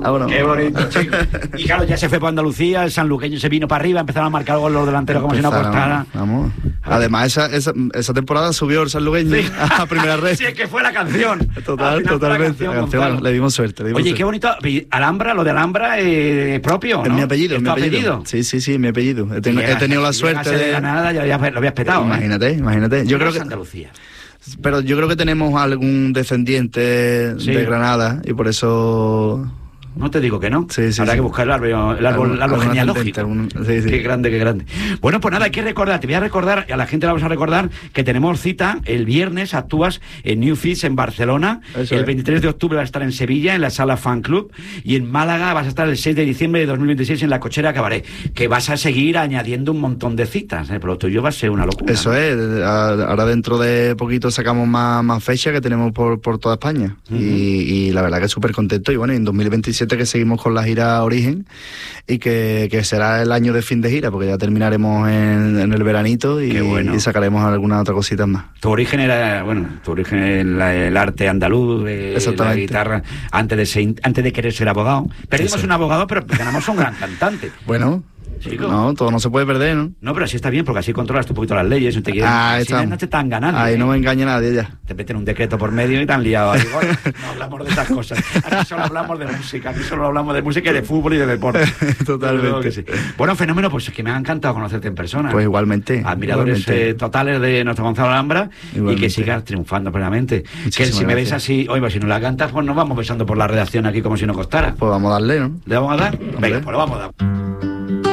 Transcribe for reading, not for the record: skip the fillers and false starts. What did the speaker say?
Vámonos. Qué bonito, chico. Y claro, ya se fue para Andalucía, el sanluqueño se vino para arriba, empezaron a marcar gol los delanteros como si no costara. Vamos. Además, esa temporada subió el sanluqueño a primera red. Sí, es que fue la canción. Totalmente. La canción, le dimos suerte. Oye, qué bonito. Alhambra, lo de Alhambra es propio, ¿no? Es mi apellido. ¿Es tu apellido? Sí, mi apellido. He tenido la suerte de Granada, ya lo habías petado. Imagínate. Yo creo que Andalucía. Pero yo creo que tenemos algún descendiente de Granada y por eso... No te digo que no. Habrá que buscar el árbol genealógico. Qué grande. Bueno, pues nada, hay que recordar, te voy a recordar, a la gente la vamos a recordar que tenemos cita el viernes, actúas en New Fits en Barcelona, el 23 de octubre vas a estar en Sevilla, en la Sala Fan Club, y en Málaga vas a estar el 6 de diciembre de 2026 en la Cochera Cabaret, que vas a seguir añadiendo un montón de citas, pero lo tuyo va a ser una locura. Eso es, ahora dentro de poquito sacamos más fechas que tenemos por toda España, y la verdad que súper contento, y bueno, en 2027 que seguimos con la gira Origen y que será el año de fin de gira porque ya terminaremos en el veranito y sacaremos alguna otra cosita más. Tu origen era, el arte andaluz, la guitarra, antes de querer ser abogado. Perdimos un abogado, pero ganamos un gran cantante. Bueno. Chico. No, todo no se puede perder, ¿no? No, pero así está bien, porque así controlas un poquito las leyes. No te no te están ganando. Ahí no me engaña nadie ya. Te meten un decreto por medio y te han liado. Ahí, no hablamos de esas cosas. Aquí solo hablamos de música. Aquí solo hablamos de música y de fútbol y de deporte. Totalmente. Sí. Bueno, fenómeno, pues que me ha encantado conocerte en persona. Pues igualmente. Admiradores totales de nuestro Gonzalo Alhambra y que sigas triunfando plenamente. Que si me ves así, oye, pues si no la cantas, pues nos vamos besando por la redacción aquí como si no costara. Pues vamos a darle, ¿no? ¿Le vamos a dar? Venga, pues lo vamos a dar.